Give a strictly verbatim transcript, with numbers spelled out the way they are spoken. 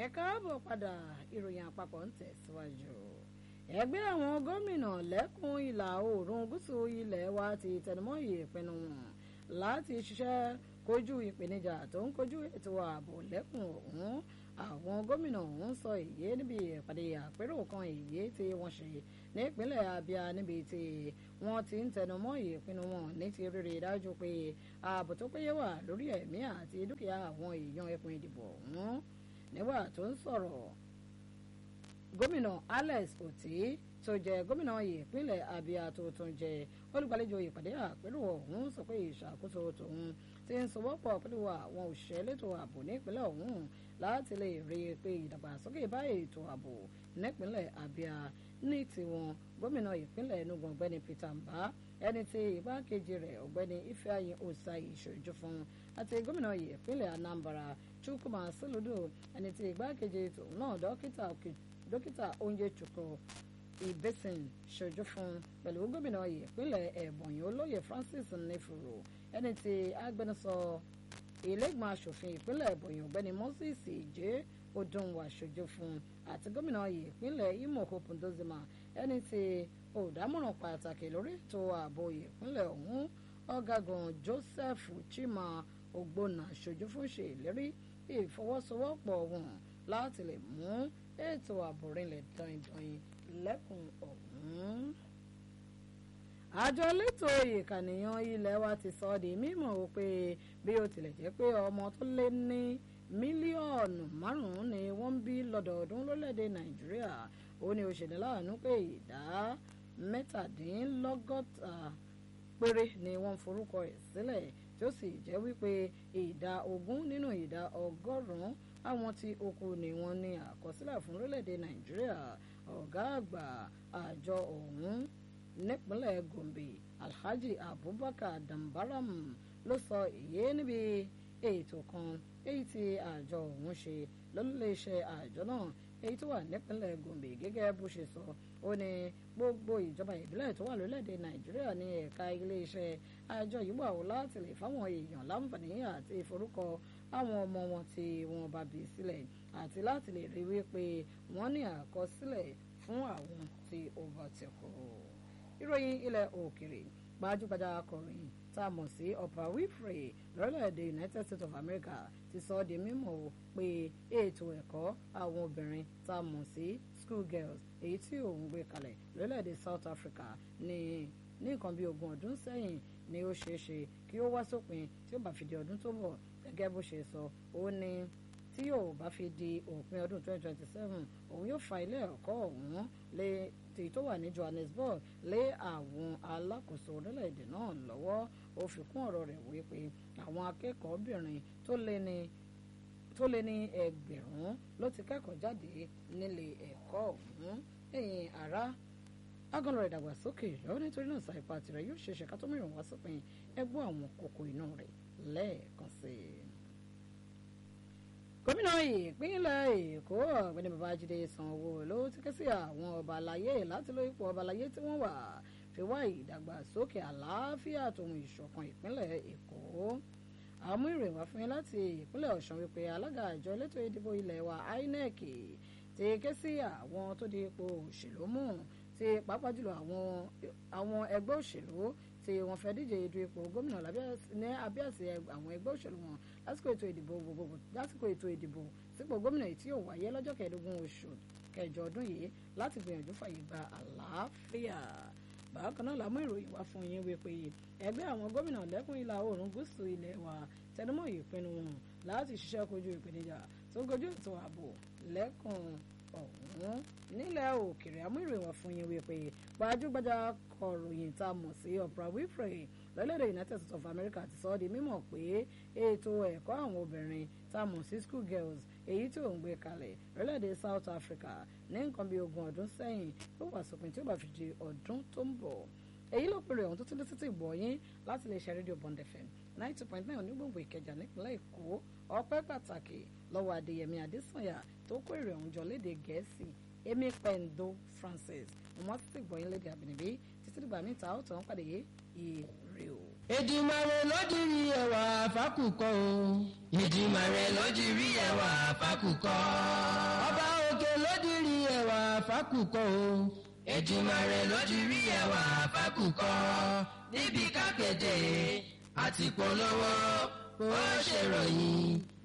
ẹ káàbọ̀ padà ìròyìn àpapọ̀ ń tẹ̀síwájú. ẹgbẹ́ àwọn gómìnà lẹ́kùn ìlà oòrùn gúúsù ilẹ̀ wa ti tẹnumọ́ ìpinnu wọn láti ṣiṣẹ́ kojú ìpèníjà tó ń kojú ètò ààbò lẹ́kùn ọ̀hún. àwọn gómìnà ọ̀hún sọ èyí níbi ìpàdé àpérò kan èyí tí wọ́n ṣe nípínlẹ̀ Abia níbi tí wọ́n ti ń tẹnumọ́ ìpinnu wọn ní ti rírí dájú pé ààbò tó péye wà lórí ẹ̀mí àti dúkìá àwọn èèyàn ẹkùn ìdìbò ọ̀hún. nígbà tó ń sọ̀rọ̀ gómìnà Alex Otti tó jẹ́ gómìnà ìpínlẹ̀ Abia tó tún jẹ́ olùgbàlejò ìpàdé àpérò ọ̀hún sọ pé ìṣàkóso tòun ti ń sọwọ́pọ̀ pẹ̀lú àwọn òṣìṣẹ́ elétò ààbò nípínlẹ̀ ọ̀hún láti lè rí i pé ìdàgbàsókè bá ètò ààbò nípínlẹ̀ Abia. ní tiwọn gómìnà ìpínlẹ̀ Enugu ọ̀gbẹ́ni Peter Mbah, ẹni tí igbákejì rẹ̀ ọ̀gbẹ́ni Ifeanyi Osai ìṣojú fún, àti gómìnà ìpínlẹ̀ Anambra Chukwuma Soludo, ẹni tí igbákejì tòun náà dókítà Onyechukwu Ibesin ṣojú fún, pẹ̀lú gómìnà ìpínlẹ̀ Ebonyi olóyè Francis Nifuru, ẹni tí agbẹnusọ ìlẹ́gbọ̀n aṣòfin ìpínlẹ̀ Ebonyi ọ̀gbẹ́ni Moses Ije Odunwa ṣojú fún, àti gómìnà ìpínlẹ̀ Imo Hope Uzodinma, ẹni tí olùdámọ̀ràn pàtàkì lórí ètò ààbò ìpínlẹ̀ ọ̀hún ọ̀gágun Joseph Chima Ogbonna ṣojú fún ṣe ìlérí ìfọwọ́sowọ́pọ̀ wọn láti lè mú ètò ààbò rinlẹ̀ dandan lẹ́kùn ọ̀hún. àjọ elétò ìkànìyàn ilẹ̀ wa ti sọ di mímọ̀ pé bí ó tilẹ̀ jẹ́ pé ọmọ tó lé ní mílíọ̀nù márùn-ún ni wọ́n ń bí lọ́dọọdún lórílẹ̀‐èdè Nàìjíríà, ó ní ó ṣeni láàánú pé ìdá mẹ́tàdínlọ́gọ́ta péré ni wọ́n forúkọ ẹ̀ sílẹ̀, tí ó sì jẹ́ wípé ìdá ogún nínú ìdá ọgọ́rùn-ún àwọn tí ó kù ni wọ́n ní àkọsílẹ̀ fún lórílẹ̀‐èdè Nàìjíríà. ọ̀gá àgbà àjọ ọ̀hún nípínlẹ̀ Gombe Alhaji Abubakar Dambaram ló sọ èyí níbi ètò kan èyí tí àjọ ọ̀hún ṣe lólùléeṣẹ́ àjọ náà èyí tó wà nípínlẹ̀ Gombe. gẹ́gẹ́ bó ṣe sọ, ó ní gbogbo ìjọba ìbílẹ̀ tó wà lórílẹ̀‐èdè Nàìjíríà ní ẹ̀ka iléeṣẹ́ àjọ yìí wà ó láti lè fáwọn èèyàn láǹfààní àti ìforúkọ àwọn ọmọ wọn tí wọ́n bá bí sílẹ̀, àti láti lè rí wípé wọ́n ní àkọsílẹ̀ fún àwọn tí ó bá ti kú. ìròyìn ilẹ̀ òkèrè, gbajúgbajà akọ̀ròyìn tá a mọ̀ sí Oprah Winfrey lórílẹ̀‐èdè United States of America ti sọ ọ́ di mímọ̀ pé ètò ẹ̀kọ́ àwọn obìnrin tá a mọ̀ sí school girls èyí tí òun gbé kalẹ̀ lórílẹ̀‐èdè South Africa ní ní nǹkan bíi ogún ọdún sẹ́yìn ni ó ṣeé ṣe kí ó wá sópin tí ó bá fi di ọdún tó bọ̀. gẹ́gẹ́ bó ṣe sọ, ó ní tí yóò bá fi di òpin ọdún twenty twenty-seven òun yóò fa ilé ẹ̀kọ́ ọ̀hún lé èyí tó wà ní Johannesburg lé àwọn alákòóso orílẹ̀-èdè náà lọ́wọ́. ó fi kún ọ̀rọ̀ rẹ̀ wípé àwọn akẹ́kọ̀ọ́bìnrin tó lé ní tó lé ní ẹgbẹ̀rún ló ti kẹ́kọ̀ọ́ jáde nílé ẹ̀kọ́ ọ̀hún. ẹ̀yìn ara agànlọ́ rẹ̀ dàgbàsókè lọ́wọ́ nítorí náà sa ipá tirẹ̀ yóò ṣe ṣe ká tó mìíràn wá sópin ẹgbọ́ àwọn kókó inú rẹ̀ lẹ́ẹ̀kan sí i. gómìnà ìpínlẹ̀ Èkó ọ̀gbẹ́ni Babájídé Sanwó-Olú ti ké sí àwọn ọba aláyé láti lo ipò ọba aláyé tí wọ́n wà fi wá ìdàgbàsókè àlàáfíà tòun ìṣọ̀kan ìpínlẹ̀ Èkó. àmú ìròyìn wá fún yín láti ìpínlẹ̀ Ọ̀ṣun wípé alága àjọ elétò ìdìbò ilẹ̀ wa I N E C ti ké sí àwọn tó di ipò òṣèlú mú ti pàápàá jùlọ àwọn ẹgbẹ́ òṣèlú tí wọ́n fẹ́ díje du ipò gómìnà ní abíàsí àwọn ẹgbẹ́ òṣèlú wọn lásìkò ètò ìdìbò gbogbogbò lásìkò ètò ìdìbò sípò gómìnà tí yóò wáyé lọ́jọ́ kẹẹ̀ẹ́dógún oṣù kẹjọ ọdún yìí láti gbìyànjú fàyè gba àlàáfíà. bákan náà la mú ìròyìn wá fún yín wípé ẹgbẹ́ àwọn gómìnà lẹ́kùn ìlà oòrùn gúúsù ilẹ̀ wa tẹnumọ́ ìpinnu wọn láti ṣiṣẹ́ kojú ìpèníjà tó ń kojú ètò ààbò lẹ́kùn ọ̀hún. nílẹ̀ òkèèrè àmú ìròyìn wá fún yín wípé gbajúgbajà kọ̀ròyìn tá a mọ̀ sí Oprah Winfrey lórílẹ̀‐èdè United States of America ti sọ ọ́ di mímọ̀ pé ètò ẹ̀kọ́ àwọn obìnrin tá a mọ̀ sí school girls èyí tí òun gbé kalẹ̀ lórílẹ̀‐èdè South Africa ní nǹkan bíi ogún ọdún sẹ́yìn ló wà sópin tí ó bá fi di ọdún tó ń bọ̀. èyí ló pèrè ọ̀hún tó tún dé títí gbọ́ yín láti lè ṣe rédíò Bond F M ninety two point nine onígbòǹgbò Ìkẹjà nípínlẹ̀ Èkó. ọpẹ́ pàtàkì lọ́wọ́ Adéyẹmí Adésànyà tó kó èrè ọ̀hún jọ lédè Gẹ̀ẹ́sì. Èmi Pendo Francis wọ́n ti gbọ́ yín lédè àbínibí títí dìgbà níta ó tàn pàdé ire o. Èdùmàrè ló dirí ẹwà fákùkọ o. Èdùmàrè ló dirí ẹwà fákùkọ. fákùkọ o. Èdùmàrè ló dirí ẹwà fákùkọ níbi kákéde àti polówó bó ṣe ròyìn